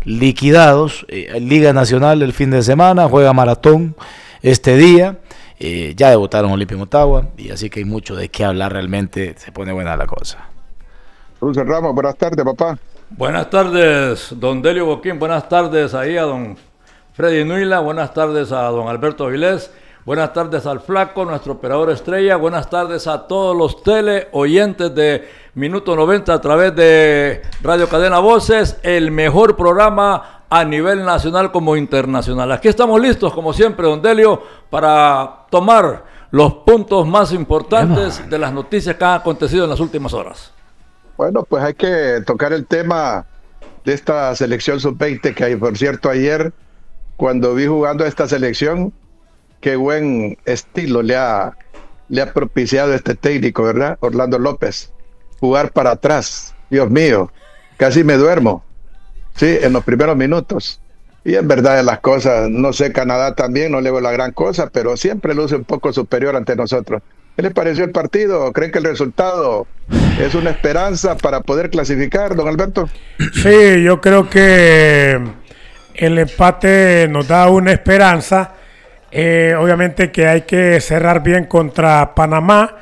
liquidados. Liga Nacional el fin de semana, juega Maratón este día. Ya debutaron Olimpia y Motagua, y así que hay mucho de qué hablar, realmente se pone buena la cosa. Russell Ramos, buenas tardes, papá. Buenas tardes, don Delio Boquín, buenas tardes ahí a don Freddy Nuila, buenas tardes a don Alberto Avilés, buenas tardes al Flaco, nuestro operador estrella, buenas tardes a todos los teleoyentes de Minuto 90 a través de Radio Cadena Voces, el mejor programa a nivel nacional como internacional. Aquí estamos listos, como siempre, don Delio, para tomar los puntos más importantes de las noticias que han acontecido en las últimas horas. Bueno, pues hay que tocar el tema de esta selección sub-20 que hay, por cierto, ayer, cuando vi jugando a esta selección, qué buen estilo le ha propiciado este técnico, ¿verdad? Orlando López. Jugar para atrás, Dios mío, casi me duermo, sí, en los primeros minutos. Y en verdad de las cosas, no sé, Canadá también, no le veo la gran cosa, pero siempre luce un poco superior ante nosotros. ¿Qué les pareció el partido? ¿Creen que el resultado es una esperanza para poder clasificar, don Alberto? Sí, yo creo que el empate nos da una esperanza. Obviamente que hay que cerrar bien contra Panamá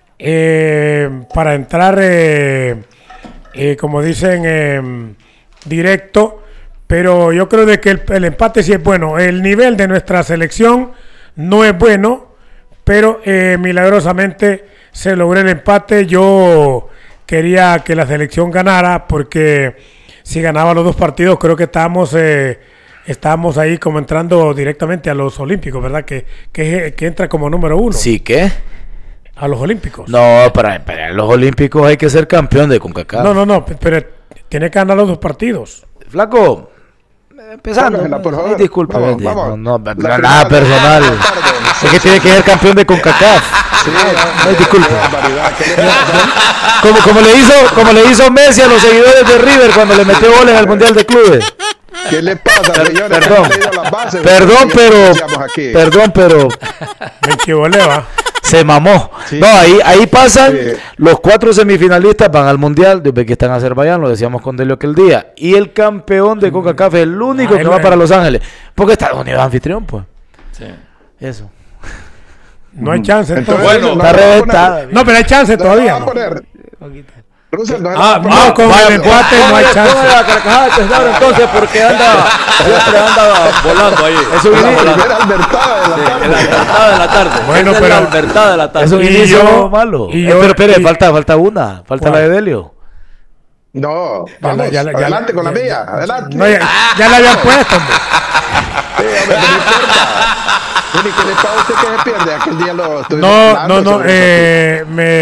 para entrar, como dicen, directo. Pero yo creo de que el empate sí es bueno. El nivel de nuestra selección no es bueno, pero milagrosamente se logró el empate. Yo quería que la selección ganara, porque si ganaba los dos partidos, creo que estábamos ahí como entrando directamente a los Olímpicos, ¿verdad? Que entra como número 1. ¿Sí qué? A los Olímpicos. No, para los Olímpicos hay que ser campeón de CONCACAF. No, pero tiene que ganar los dos partidos. Flaco, empezando. Por favor. Disculpa, vamos. No, nada personal. Es que tiene que ser campeón de CONCACAF. Sí, disculpe. Como le hizo Messi a los seguidores de River cuando le metió goles al Mundial de Clubes. ¿Qué le pasa, señores? Perdón, pero Me equivoqué, va. se mamó. Sí. No, ahí pasan Sí. los 4 semifinalistas, van al Mundial, desde que están en Azerbaiyán, lo decíamos con Delio aquel día. Y el campeón de CONCACAF es el único que va para Los Ángeles. Porque Estados Unidos es anfitrión, pues. Sí. Eso. No hay chance, entonces. Bueno, Está reventada. No, pero hay chance todavía. No, Russell, con el empate no hay chance. Ponga la carcajada de Tesdaro entonces, porque siempre anda volando ahí. Eso la viene. primera albertada de la tarde. En la albertada de la tarde. Bueno, Esa es pero- la albertada de la tarde. Eso Y inicio yo- malo. y yo- Pero espere, y- falta una. Falta ¿Cuál? la de Delio. No, Ya vamos, ya adelante con la ya- mía, adelante. No, ya la habían puesto, hombre. Sí, hombre, no importa. Mire, ¿qué le pasa a usted que se pierde? Aquel día lo estuvimos No, hablando sobre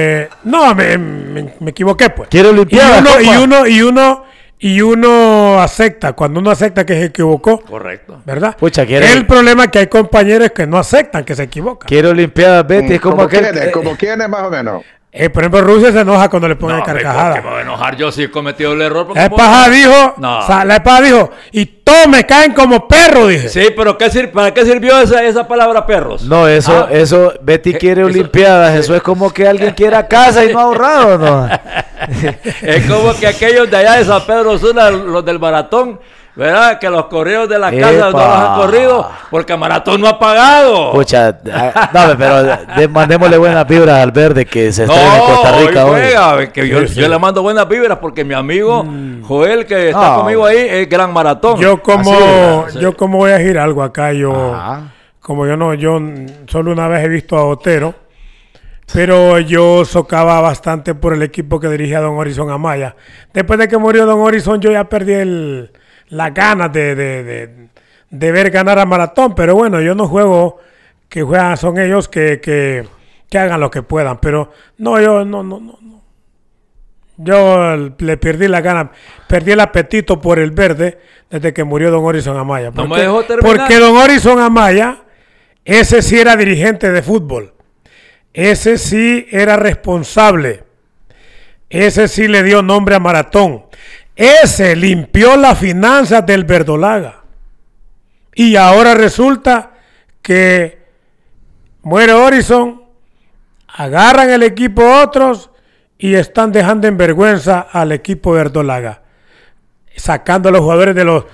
me equivoqué, pues. Quiero limpiar. Y uno acepta, cuando uno acepta que se equivocó, Correcto. ¿verdad? Pucha, quiere- El problema es que hay compañeros que no aceptan que se equivocan. Quiero Olimpiadas, Betty. Es como aquel. como quiénes más o menos. Por ejemplo, Rusia se enoja cuando le ponen No, carcajada. ¿por qué me voy a enojar yo si he cometido el error? Porque La espada dijo, No. la espada dijo, y todos me caen como perro, dije. Sí, pero ¿para qué sirvió esa palabra perros? No, eso, Betty quiere eso- Olimpiadas. Eso es como que alguien quiera casa y no ha ahorrado, ¿no? Es como que aquellos de allá de San Pedro Sula, los del maratón, ¿verdad? Que los correos de la casa no los han corrido porque el maratón no ha pagado. Pucha, no, pero mandémosle buenas vibras al verde que se estrena en Costa Rica hoy. juega, que yo, Sí, sí. yo le mando buenas vibras porque mi amigo Joel, que está No. conmigo ahí, es gran maratón. Yo como Así, yo como voy a decir algo acá, yo Ajá. como yo solo una vez he visto a Otero, pero yo socava bastante por el equipo que dirigía don Horizon Amaya. Después de que murió don Horizon, yo ya perdí las ganas de ver ganar a Maratón, pero bueno, yo no juego, que juegan son ellos que hagan lo que puedan, pero no, yo no. Yo le perdí la gana, perdí el apetito por el verde desde que murió don Horizon Amaya. No me dejó terminar. Porque don Horizon Amaya, ese sí era dirigente de fútbol. Ese sí era responsable. Ese sí le dio nombre a Maratón. Ese limpió las finanzas del Verdolaga. Y ahora resulta que muere Horizon, agarran el equipo otros y están dejando en vergüenza al equipo Verdolaga, sacando a los jugadores